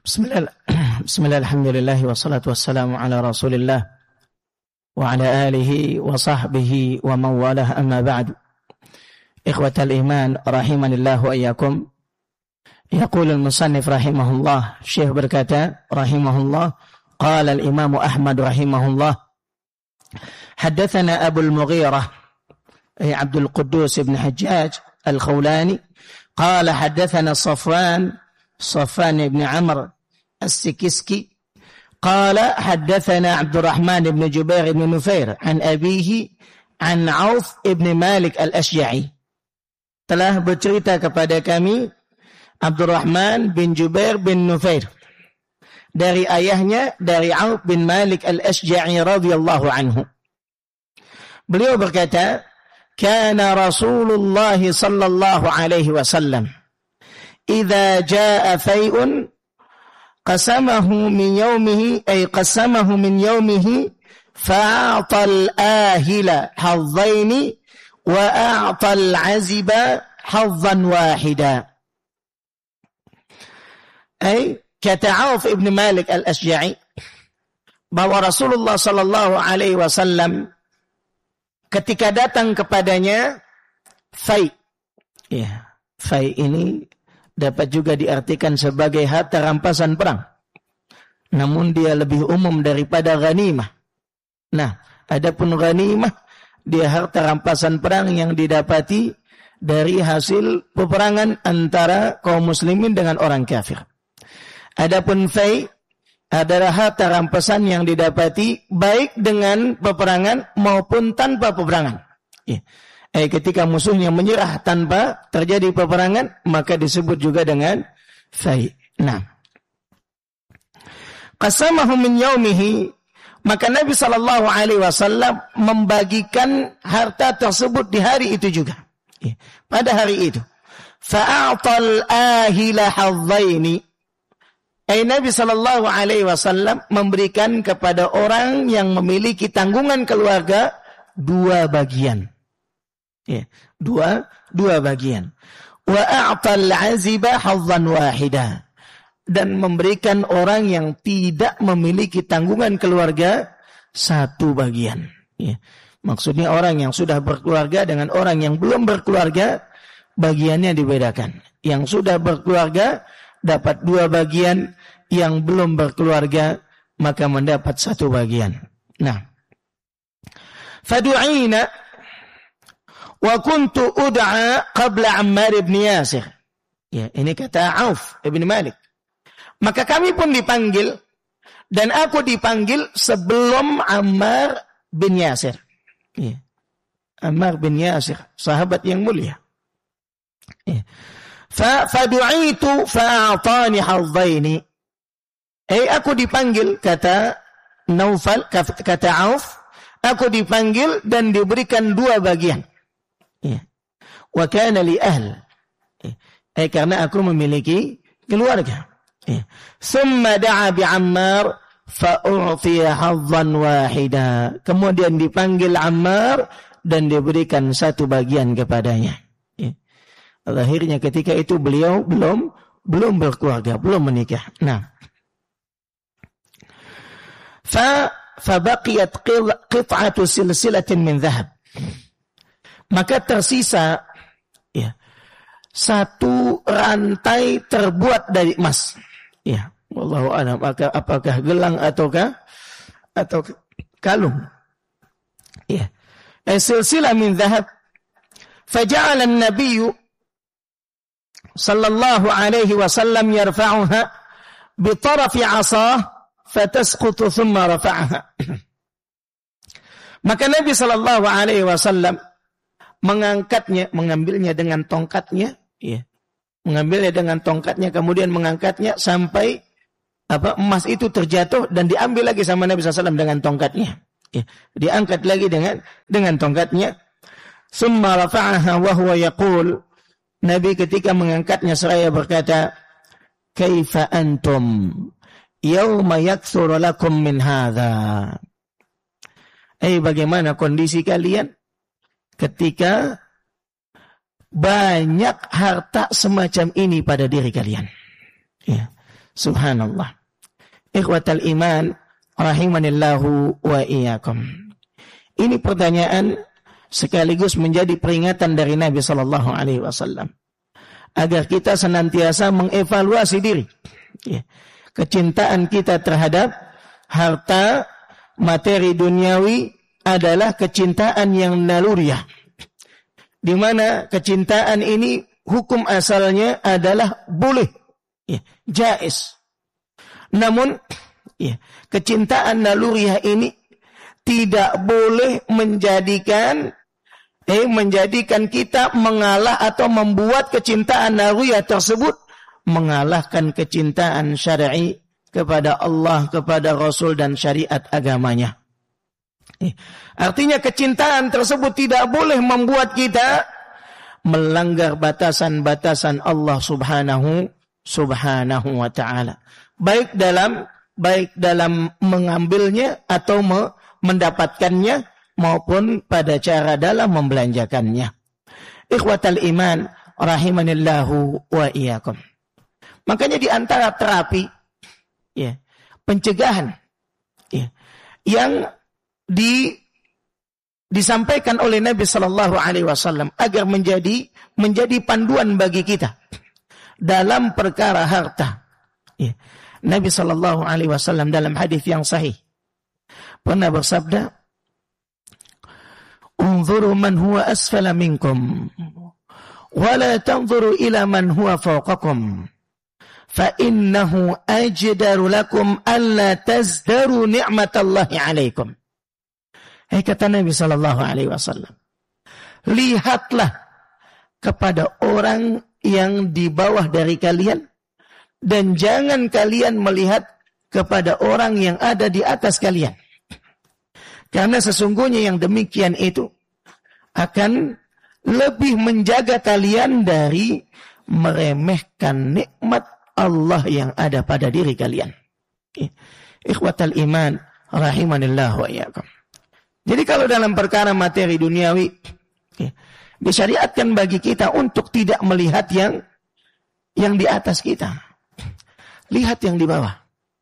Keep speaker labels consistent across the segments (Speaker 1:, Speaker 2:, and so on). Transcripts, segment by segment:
Speaker 1: Bismillah, alhamdulillah, wassalatu wassalamu ala rasulillah wa ala alihi wa sahbihi wa mawalah, amma ba'du. Ikhwatal iman, rahimanillah wa iyyakum. Yaqul al-musannif rahimahullah, Syekh berkata rahimahullah, qala al-imam Ahmad rahimahullah, haddatsana Abu al-Mughirah Abdul Quddus ibn Hajjaj al-Khawlani qala haddatsana Safwan ibn Amr السكسكي قال حدثنا عبد الرحمن بن جبير بن نفير عن أبيه عن عوف بن مالك الأشجعي. Telah bercerita kepada kami Abdurrahman bin Jubair bin Nufair dari ayahnya, dari Auf bin Malik al-Ashja'i radhiyallahu anhu. Beliau berkata, kana Rasulullah sallallahu alaihi wasallam idza jaa fai'un qasamahu min yawmihi fa'ata al-ahila hadzaini wa a'ta al-aziba hadzan wahida. Kata Auf ibn Malik al-Ashja'i bahwa Rasulullah sallallahu alaihi wasallam ketika datang kepadanya fai. Ya, fai ini dapat juga diartikan sebagai harta rampasan perang. Namun dia lebih umum daripada ghanimah. Nah, adapun ghanimah, dia harta rampasan perang yang didapati dari hasil peperangan antara kaum muslimin dengan orang kafir. Adapun fai adalah harta rampasan yang didapati baik dengan peperangan maupun tanpa peperangan. Ya. Ketika musuhnya menyerah tanpa terjadi peperangan, maka disebut juga dengan fai. Nah, qasamahu min yaumihi, maka Nabi sallallahu alaihi wasallam membagikan harta tersebut di hari itu juga. Pada hari itu. Fa'atal ahila hadzaini. Nabi sallallahu alaihi wasallam memberikan kepada orang yang memiliki tanggungan keluarga dua bagian. Ya, dua bagian. Wa a'tal 'aziba hadzan wahida, dan memberikan orang yang tidak memiliki tanggungan keluarga satu bagian. Ya. Maksudnya orang yang sudah berkeluarga dengan orang yang belum berkeluarga bagiannya dibedakan. Yang sudah berkeluarga dapat dua bagian, yang belum berkeluarga maka mendapat satu bagian. Nah, fadu'ina wa kuntu ud'a qabla Ammar ibn Yasir. Ya, ini kata Auf ibn Malik. Maka kami pun dipanggil, dan aku dipanggil sebelum Ammar bin Yasir. Ya. Ammar bin Yasir, sahabat yang mulia. Ya. Fadu'itu fa'atani hadzaini. Aku dipanggil, kata Naufal, kata Auf, aku dipanggil dan diberikan dua bagian. Ya. Wa kana li ahl. Karena aku memiliki keluarga. Ya. Thumma da'a bi Ammar fa u'tiya hadzan wahida. Kemudian dipanggil Ammar dan diberikan satu bagian kepadanya. Ya. Akhirnya ketika itu beliau belum berkeluarga, belum menikah. Nah. Fa baqiyat qit'atu silsilatin min dhahab. Maka tersisa ya, satu rantai terbuat dari emas. Ya, wallahu a'lam, apakah gelang ataukah kalung. Ya. Silsilah min dhahab. Faja'ala an-nabiy sallallahu alaihi wasallam yarfa'uha bi tarafi 'asah fatasqutu thumma rafa'aha. Maka Nabi sallallahu alaihi wasallam mengambilnya dengan tongkatnya, ya. Mengambilnya dengan tongkatnya, kemudian mengangkatnya sampai emas itu terjatuh dan diambil lagi sama Nabi SAW dengan tongkatnya. Ya. Diangkat lagi dengan tongkatnya. Summa rafa'aha wa huwa yaqul. Nabi ketika mengangkatnya seraya berkata, "Kaifa antum yauma yakthuru lakum min hadza?" Bagaimana kondisi kalian ketika banyak harta semacam ini pada diri kalian? Ya. Subhanallah. Ikhwatal iman rahimanillahu wa iyyakum. Ini pertanyaan sekaligus menjadi peringatan dari Nabi sallallahu alaihi wasallam agar kita senantiasa mengevaluasi diri. Ya. Kecintaan kita terhadap harta materi duniawi adalah kecintaan yang naluriah. Di mana kecintaan ini hukum asalnya adalah boleh, ya, jaiz. Namun, ya, kecintaan naluriah ini tidak boleh menjadikan kita mengalah atau membuat kecintaan naluriah tersebut mengalahkan kecintaan syar'i kepada Allah, kepada Rasul dan syariat agamanya. Artinya kecintaan tersebut tidak boleh membuat kita melanggar batasan-batasan Allah subhanahu wa ta'ala. Baik dalam mengambilnya atau mendapatkannya maupun pada cara dalam membelanjakannya. Ikhwatal iman rahimanillahu wa iyyakum. Makanya di antara terapi, ya, pencegahan, ya, yang disampaikan oleh Nabi sallallahu alaihi wasallam agar menjadi panduan bagi kita dalam perkara harta. Ya. Nabi sallallahu alaihi wasallam dalam hadis yang sahih pernah bersabda, "Unzuru man huwa asfala minkum wa la tanzuru ila man huwa fawqakum. فَإِنَّهُ أَجْدَرُ لَكُمْ أَلَّا تَزْدَرُوا نِعْمَةَ اللَّهِ عَلَيْكُمْ." Kata Nabi sallallahu alaihi wasallam, lihatlah kepada orang yang di bawah dari kalian dan jangan kalian melihat kepada orang yang ada di atas kalian. Karena sesungguhnya yang demikian itu akan lebih menjaga kalian dari meremehkan nikmat Allah yang ada pada diri kalian. Ikhwatal iman rahimanillah wa iyyakum. Jadi kalau dalam perkara materi duniawi, disyariatkan bagi kita untuk tidak melihat yang di atas kita. Lihat yang di bawah.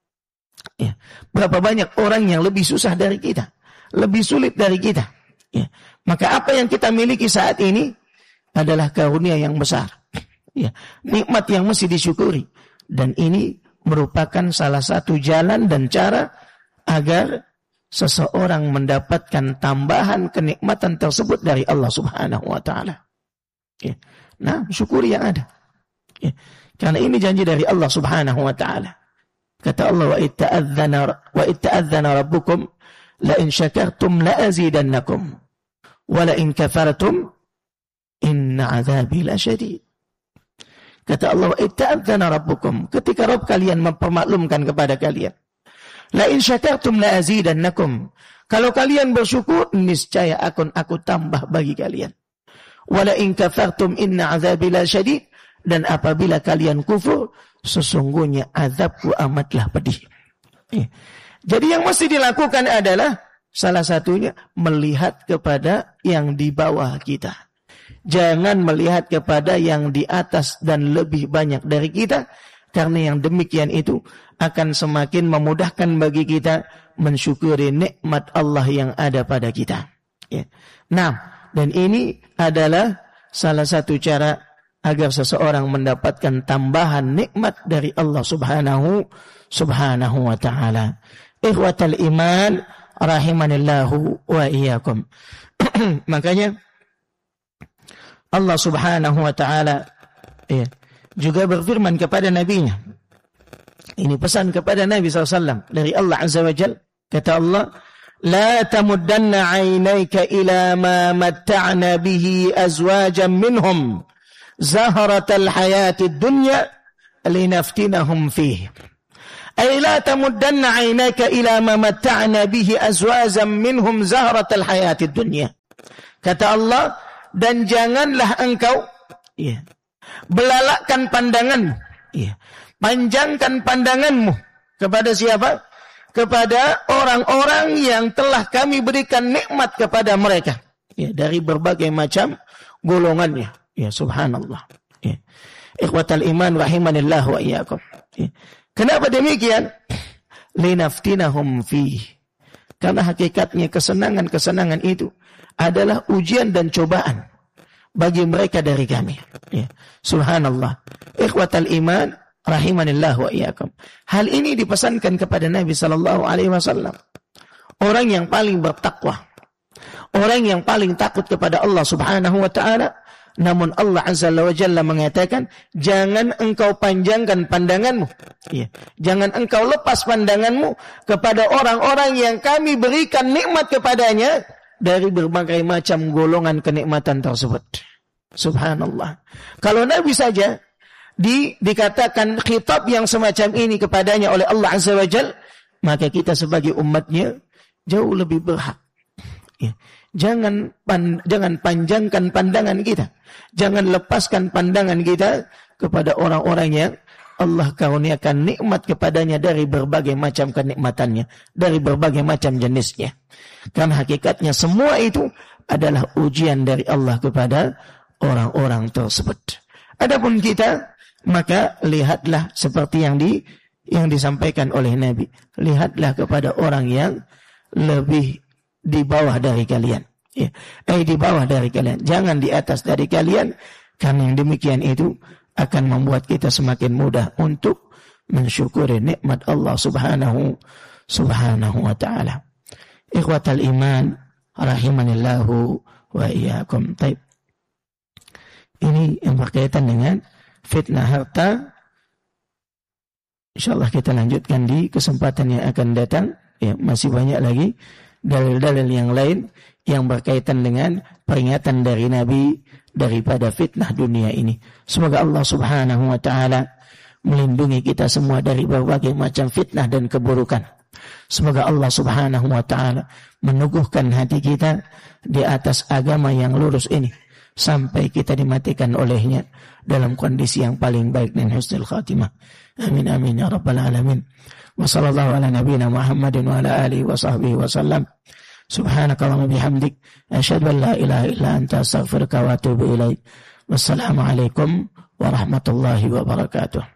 Speaker 1: Ya. Berapa banyak orang yang lebih susah dari kita, lebih sulit dari kita. Ya. Maka apa yang kita miliki saat ini adalah karunia yang besar. Ya. Nikmat yang mesti disyukuri. Dan ini merupakan salah satu jalan dan cara agar seseorang mendapatkan tambahan kenikmatan tersebut dari Allah subhanahu wa ta'ala. Ya. Nah, syukuri yang ada. Ya. Karena ini janji dari Allah subhanahu wa ta'ala. Kata Allah, wa itta'adzana rabbukum la in syakartum la azidannakum wa la in kafartum inna azabi la syadid. Kata Allah, itta'adzana rabbukum, ketika Rabb kalian mempermaklumkan kepada kalian, la in syakartum la azidannakum, kalau kalian bersyukur niscaya akan aku tambah bagi kalian. Wa la in kafartum inna azabi la syadid, dan apabila kalian kufur sesungguhnya azabku amatlah pedih. Jadi yang mesti dilakukan adalah salah satunya melihat kepada yang di bawah kita. Jangan melihat kepada yang di atas dan lebih banyak dari kita, karena yang demikian itu akan semakin memudahkan bagi kita mensyukuri nikmat Allah yang ada pada kita. Ya. Nah, dan ini adalah salah satu cara agar seseorang mendapatkan tambahan nikmat dari Allah subhanahu wa ta'ala. Ikhwatal iman rahimanillahu wa iyyakum. Makanya Allah subhanahu wa ta'ala juga berfirman kepada nabinya. Ini pesan kepada Nabi SAW dari Allah azza wa jalla. Kata Allah, la tamuddanna 'ainayka ila ma matta'na bihi azwajan minhum zahratal hayatid dunya linaftinahum fihi. Ay la tamuddanna 'ainayka ila ma matta'na bihi azwajan minhum zahratal hayatid dunya. Kata Allah, dan janganlah engkau belalakkan pandangan, panjangkan pandanganmu kepada siapa? Kepada orang-orang yang telah kami berikan nikmat kepada mereka, dari berbagai macam golongannya. Ya, subhanallah. Ikhwatal iman rahimanillah wa iyyakum. Kenapa demikian? Linaftinahum fih. Karena hakikatnya kesenangan-kesenangan itu adalah ujian dan cobaan bagi mereka dari kami. Ya. Subhanallah. Ikhwatal iman, rahimanillah wa iyyakum. Hal ini dipesankan kepada Nabi sallallahu alaihi wasallam. Orang yang paling bertakwa, orang yang paling takut kepada Allah Subhanahu wa taala. Namun Allah Azza wa Jalla mengatakan, jangan engkau panjangkan pandanganmu. Ya. Jangan engkau lepas pandanganmu kepada orang-orang yang kami berikan nikmat kepadanya dari berbagai macam golongan kenikmatan tersebut. Subhanallah. Kalau Nabi saja dikatakan khitab yang semacam ini kepadanya oleh Allah Azza wa Jalla, maka kita sebagai umatnya jauh lebih berhak. Ya. Jangan panjangkan pandangan kita. Jangan lepaskan pandangan kita kepada orang-orang yang Allah karuniakan nikmat kepadanya dari berbagai macam kenikmatannya, dari berbagai macam jenisnya. Karena hakikatnya semua itu adalah ujian dari Allah kepada orang-orang tersebut. Adapun kita, maka lihatlah seperti yang disampaikan oleh Nabi. Lihatlah kepada orang yang lebih di bawah dari kalian. Ya, di bawah dari kalian. Jangan di atas dari kalian. Karena yang demikian itu akan membuat kita semakin mudah untuk mensyukuri nikmat Allah subhanahu wa ta'ala. Ikhwatal iman, rahimanillahu wa iyyakum. Taib. Ini yang berkaitan dengan fitnah harta. InsyaAllah kita lanjutkan di kesempatan yang akan datang. Ya, masih banyak lagi dalil-dalil yang lain yang berkaitan dengan peringatan dari Nabi daripada fitnah dunia ini. Semoga Allah subhanahu wa ta'ala melindungi kita semua dari berbagai macam fitnah dan keburukan. Semoga Allah subhanahu wa ta'ala meneguhkan hati kita di atas agama yang lurus ini sampai kita dimatikan olehnya dalam kondisi yang paling baik dan husnul khatimah. Amin amin ya rabbal alamin. Wa sallallahu ala nabiyyina Muhammadin wa ala alihi wa sahbihi wa sallam. Subhanakallahumma bihamdik asyhadu an la ilaha illa anta astaghfiruka wa atubu ilaik. Wassalamu alaikum warahmatullahi wabarakatuh.